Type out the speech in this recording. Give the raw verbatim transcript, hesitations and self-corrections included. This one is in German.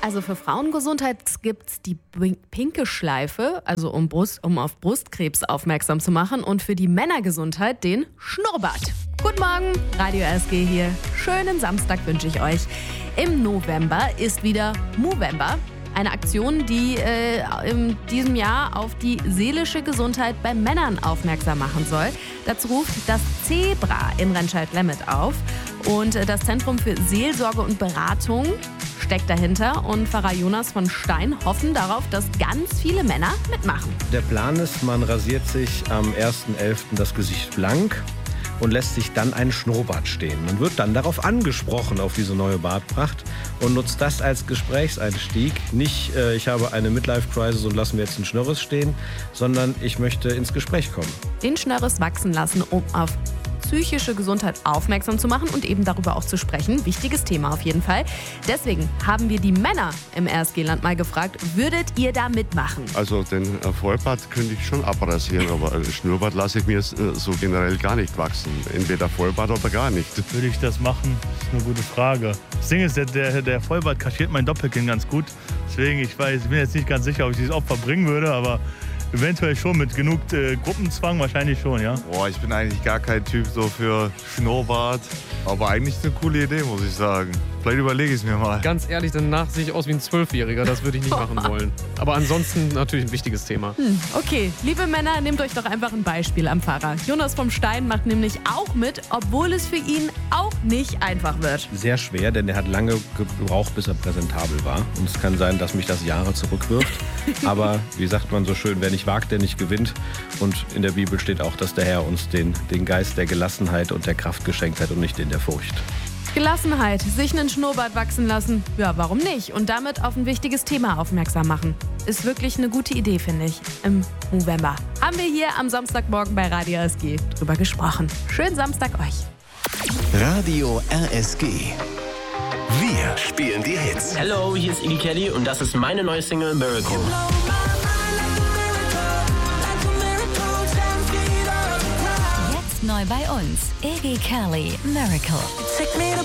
Also für Frauengesundheit gibt es die pinke Schleife, also um, Brust, um auf Brustkrebs aufmerksam zu machen, und für die Männergesundheit den Schnurrbart. Guten Morgen, Radio R S G hier. Schönen Samstag wünsche ich euch. Im November ist wieder Movember. Eine Aktion, die äh, in diesem Jahr auf die seelische Gesundheit bei Männern aufmerksam machen soll. Dazu ruft das Zebra in Remscheid-Lemmit auf. Und äh, das Zentrum für Seelsorge und Beratung steckt dahinter. Und Pfarrer Jonas von Stein hoffen darauf, dass ganz viele Männer mitmachen. Der Plan ist, man rasiert sich am ersten elften das Gesicht blank und lässt sich dann einen Schnurrbart stehen. Man wird dann darauf angesprochen, auf diese neue Bartpracht, und nutzt das als Gesprächseinstieg. Nicht, äh, ich habe eine Midlife-Crisis und lassen wir jetzt einen Schnörres stehen, sondern ich möchte ins Gespräch kommen. Den Schnörres wachsen lassen, um auf psychische Gesundheit aufmerksam zu machen und eben darüber auch zu sprechen. Wichtiges Thema auf jeden Fall. Deswegen haben wir die Männer im R S G-Land mal gefragt, würdet ihr da mitmachen? Also den Vollbart könnte ich schon abrasieren, aber ein Schnurrbart lasse ich mir so generell gar nicht wachsen. Entweder Vollbart oder gar nicht. Würde ich das machen? Das ist eine gute Frage. Das Ding ist, der, der, der Vollbart kaschiert mein Doppelkinn ganz gut. Deswegen, ich weiß, ich bin jetzt nicht ganz sicher, ob ich dieses Opfer bringen würde, aber eventuell schon, mit genug äh, Gruppenzwang wahrscheinlich schon, ja. Boah, ich bin eigentlich gar kein Typ so für Schnurrbart. Aber eigentlich eine coole Idee, muss ich sagen. Vielleicht überlege ich es mir mal. Ganz ehrlich, danach sehe ich aus wie ein Zwölfjähriger. Das würde ich nicht machen wollen. Aber ansonsten natürlich ein wichtiges Thema. Hm, okay, liebe Männer, nehmt euch doch einfach ein Beispiel am Pfarrer. Jonas vom Stein macht nämlich auch mit, obwohl es für ihn auch nicht einfach wird. Sehr schwer, denn er hat lange gebraucht, bis er präsentabel war. Und es kann sein, dass mich das Jahre zurückwirft. Aber wie sagt man so schön, wer nicht wagt, der nicht gewinnt. Und in der Bibel steht auch, dass der Herr uns den, den Geist der Gelassenheit und der Kraft geschenkt hat und nicht den der Furcht. Gelassenheit, sich einen Schnurrbart wachsen lassen, ja, warum nicht? Und damit auf ein wichtiges Thema aufmerksam machen. Ist wirklich eine gute Idee, finde ich, im November. Haben wir hier am Samstagmorgen bei Radio R S G drüber gesprochen. Schönen Samstag euch. Radio R S G. Wir spielen die Hits. Hello, hier ist Iggy Kelly und das ist meine neue Single Miracle. Jetzt neu bei uns, Iggy Kelly, Miracle.